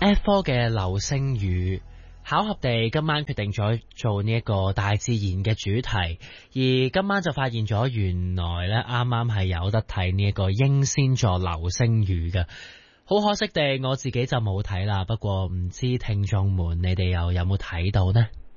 F 科嘅流星雨。巧合地今晚決定咗做呢一個大自然嘅主題，而今晚就發現咗原來咧啱啱係有得睇呢一個英仙座流星雨嘅。好可惜地我自己就冇睇啦，不過唔知聽眾們你哋又有冇睇到呢？